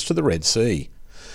to the Red Sea.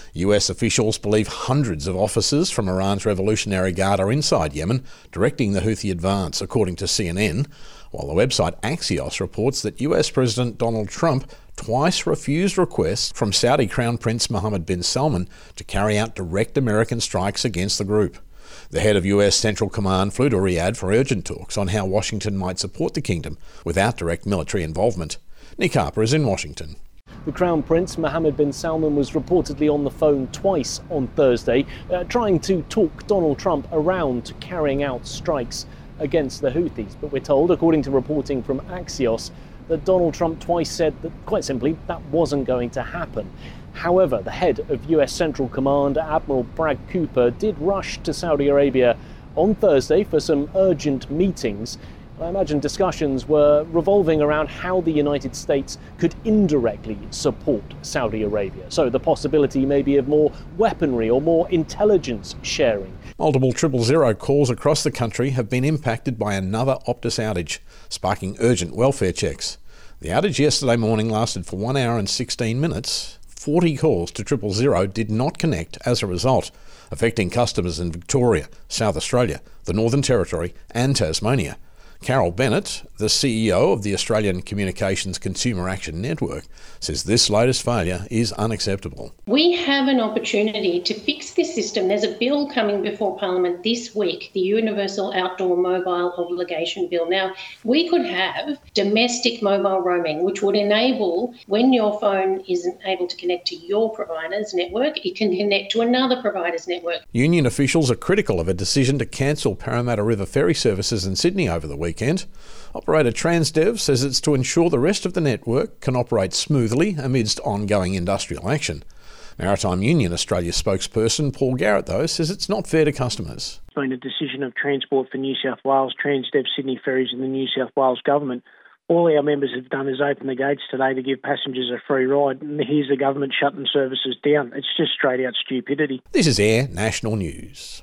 US officials believe hundreds of officers from Iran's Revolutionary Guard are inside Yemen, directing the Houthi advance, according to CNN, while the website Axios reports that US President Donald Trump twice refused requests from Saudi Crown Prince Mohammed bin Salman to carry out direct American strikes against the group. The head of US Central Command flew to Riyadh for urgent talks on how Washington might support the kingdom without direct military involvement. Nick Harper is in Washington. The Crown Prince Mohammed bin Salman was reportedly on the phone twice on Thursday, trying to talk Donald Trump around to carrying out strikes against the Houthis. But we're told, according to reporting from Axios, that Donald Trump twice said that, quite simply, that wasn't going to happen. However, the head of US Central Command, Admiral Bragg Cooper, did rush to Saudi Arabia on Thursday for some urgent meetings. I imagine discussions were revolving around how the United States could indirectly support Saudi Arabia. So the possibility maybe of more weaponry or more intelligence sharing. Multiple 000 calls across the country have been impacted by another Optus outage, sparking urgent welfare checks. The outage yesterday morning lasted for 1 hour and 16 minutes. 40 calls to 000 did not connect as a result, affecting customers in Victoria, South Australia, the Northern Territory and Tasmania. Carol Bennett, the CEO of the Australian Communications Consumer Action Network, says this latest failure is unacceptable. We have an opportunity to fix this system. There's a bill coming before Parliament this week, the Universal Outdoor Mobile Obligation Bill. Now, we could have domestic mobile roaming, which would enable, when your phone isn't able to connect to your provider's network, it can connect to another provider's network. Union officials are critical of a decision to cancel Parramatta River ferry services in Sydney over the weekend. Operator Transdev says it's to ensure the rest of the network can operate smoothly amidst ongoing industrial action. Maritime Union Australia spokesperson Paul Garrett, though, says it's not fair to customers. It's been a decision of Transport for New South Wales, Transdev Sydney Ferries and the New South Wales Government. All our members have done is open the gates today to give passengers a free ride, and here's the government shutting services down. It's just straight out stupidity. This is Air National News.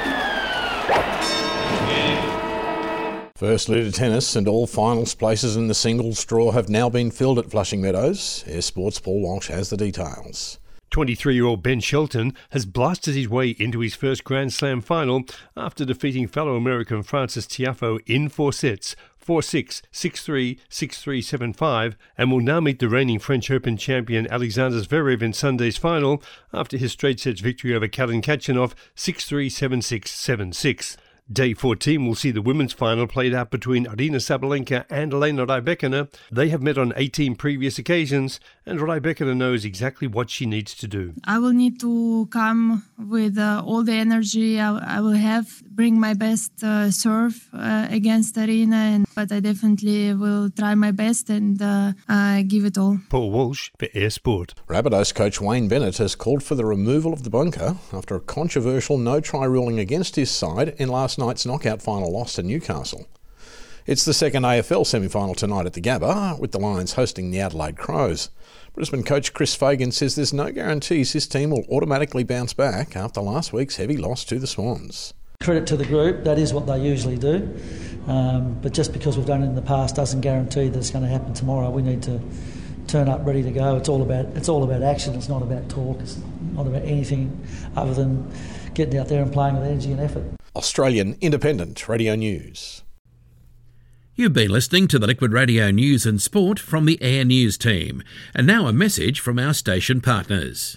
First litter tennis and all finals places in the singles draw have now been filled at Flushing Meadows. Air Sports' Paul Walsh has the details. 23-year-old Ben Shelton has blasted his way into his first Grand Slam final after defeating fellow American Frances Tiafoe in 4 sets, 4-6, 6-3, 6-3, 7-5, and will now meet the reigning French Open champion Alexander Zverev in Sunday's final after his straight sets victory over Karen Khachanov 6-3, 7-6, 7-6. Day 14 will see the women's final played out between Aryna Sabalenka and Elena Rybakina. They have met on 18 previous occasions, and Rybakina knows exactly what she needs to do. I will need to come with all the energy I will have, bring my best serve against Aryna, but I definitely will try my best and give it all. Paul Walsh for Air Sport. Rabbitohs coach Wayne Bennett has called for the removal of the bunker after a controversial no-try ruling against his side in last night's knockout final loss to Newcastle. It's the second AFL semi-final tonight at the Gabba, with the Lions hosting the Adelaide Crows. Brisbane coach Chris Fagan says there's no guarantees his team will automatically bounce back after last week's heavy loss to the Swans. Credit to the group, that is what they usually do. But just because we've done it in the past doesn't guarantee that it's going to happen tomorrow. We need to turn up ready to go. It's all about action. It's not about talk. It's not about anything other than getting out there and playing with energy and effort. Australian Independent Radio News. You've been listening to the Liquid Radio News and Sport from the Air News team. And now a message from our station partners.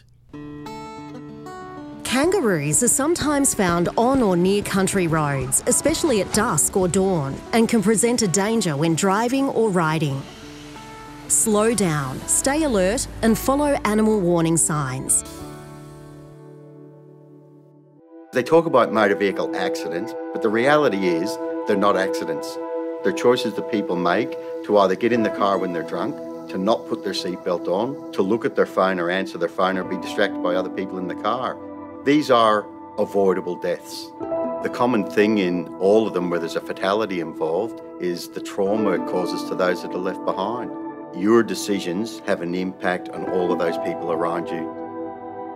Kangaroos are sometimes found on or near country roads, especially at dusk or dawn, and can present a danger when driving or riding. Slow down, stay alert, and follow animal warning signs. They talk about motor vehicle accidents, but the reality is they're not accidents. They're choices that people make to either get in the car when they're drunk, to not put their seatbelt on, to look at their phone or answer their phone or be distracted by other people in the car. These are avoidable deaths. The common thing in all of them where there's a fatality involved is the trauma it causes to those that are left behind. Your decisions have an impact on all of those people around you.